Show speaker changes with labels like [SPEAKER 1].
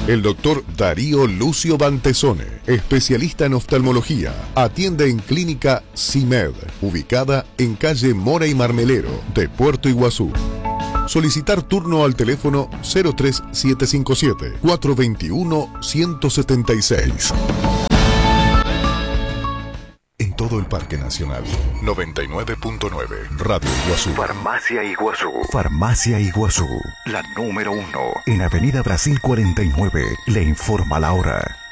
[SPEAKER 1] El doctor Darío Lucio Bantesone, especialista en oftalmología, atiende en Clínica CIMED, ubicada en calle Mora y Marmelero de Puerto Iguazú. Solicitar turno al teléfono 03757 421 176. En todo el Parque Nacional, 99.9 Radio Iguazú.
[SPEAKER 2] Farmacia Iguazú. Farmacia Iguazú, la número 1. En Avenida Brasil 49, le informa la hora.